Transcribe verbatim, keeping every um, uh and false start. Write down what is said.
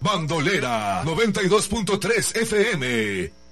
Bandolera noventa y dos punto tres F M.